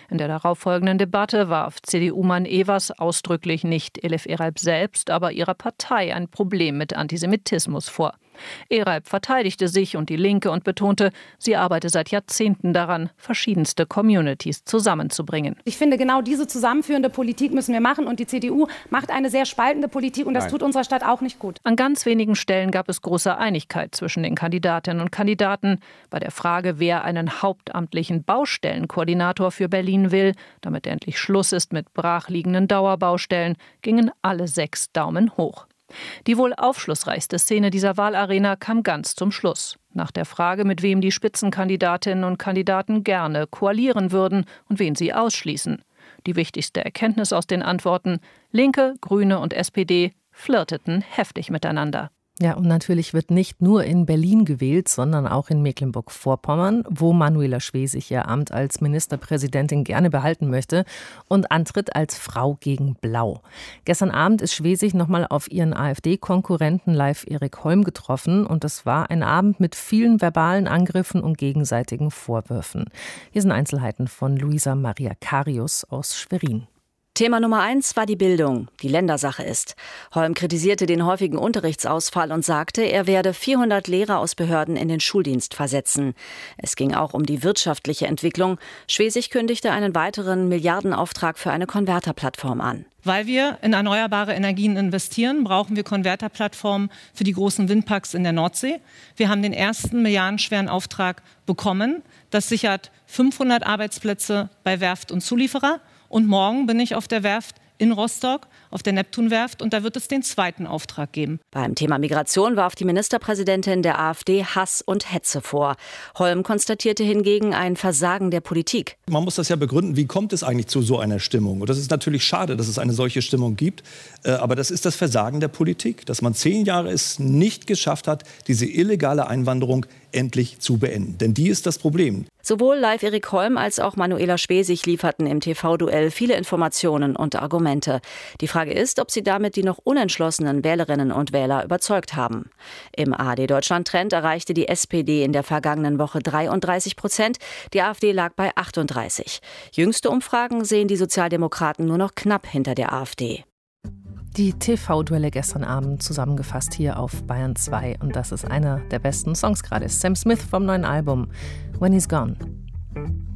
In der darauffolgenden Debatte warf CDU-Mann Evers ausdrücklich nicht Elif Eralp selbst, aber ihrer Partei ein Problem mit Antisemitismus vor. Eralp verteidigte sich und die Linke und betonte, sie arbeite seit Jahrzehnten daran, verschiedenste Communities zusammenzubringen. Ich finde, genau diese zusammenführende Politik müssen wir machen und die CDU macht eine sehr spaltende Politik und das tut unserer Stadt auch nicht gut. An ganz wenigen Stellen gab es große Einigkeit zwischen den Kandidatinnen und Kandidaten. Bei der Frage, wer einen hauptamtlichen Baustellenkoordinator für Berlin will, damit endlich Schluss ist mit brachliegenden Dauerbaustellen, gingen alle 6 Daumen hoch. Die wohl aufschlussreichste Szene dieser Wahlarena kam ganz zum Schluss. Nach der Frage, mit wem die Spitzenkandidatinnen und Kandidaten gerne koalieren würden und wen sie ausschließen. Die wichtigste Erkenntnis aus den Antworten: Linke, Grüne und SPD flirteten heftig miteinander. Ja, und natürlich wird nicht nur in Berlin gewählt, sondern auch in Mecklenburg-Vorpommern, wo Manuela Schwesig ihr Amt als Ministerpräsidentin gerne behalten möchte und antritt als Frau gegen Blau. Gestern Abend ist Schwesig nochmal auf ihren AfD-Konkurrenten Leif Erik Holm getroffen und es war ein Abend mit vielen verbalen Angriffen und gegenseitigen Vorwürfen. Hier sind Einzelheiten von Luisa Maria Karius aus Schwerin. Thema Nummer 1 war die Bildung, die Ländersache ist. Holm kritisierte den häufigen Unterrichtsausfall und sagte, er werde 400 Lehrer aus Behörden in den Schuldienst versetzen. Es ging auch um die wirtschaftliche Entwicklung. Schwesig kündigte einen weiteren Milliardenauftrag für eine Konverterplattform an. Weil wir in erneuerbare Energien investieren, brauchen wir Konverterplattformen für die großen Windparks in der Nordsee. Wir haben den ersten milliardenschweren Auftrag bekommen. Das sichert 500 Arbeitsplätze bei Werft und Zulieferer. Und morgen bin ich auf der Werft in Rostock, auf der Neptunwerft, und da wird es den zweiten Auftrag geben. Beim Thema Migration warf die Ministerpräsidentin der AfD Hass und Hetze vor. Holm konstatierte hingegen ein Versagen der Politik. Man muss das ja begründen, wie kommt es eigentlich zu so einer Stimmung? Und das ist natürlich schade, dass es eine solche Stimmung gibt. Aber das ist das Versagen der Politik, dass man 10 Jahre es nicht geschafft hat, diese illegale Einwanderung endlich zu beenden. Denn die ist das Problem. Sowohl Leif Erik Holm als auch Manuela Schwesig lieferten im TV-Duell viele Informationen und Argumente. Die Frage ist, ob sie damit die noch unentschlossenen Wählerinnen und Wähler überzeugt haben. Im ARD-Deutschland-Trend erreichte die SPD in der vergangenen Woche 33%, die AfD lag bei 38%. Jüngste Umfragen sehen die Sozialdemokraten nur noch knapp hinter der AfD. Die TV-Duelle gestern Abend zusammengefasst hier auf Bayern 2 und das ist einer der besten Songs gerade. Sam Smith vom neuen Album When He's Gone.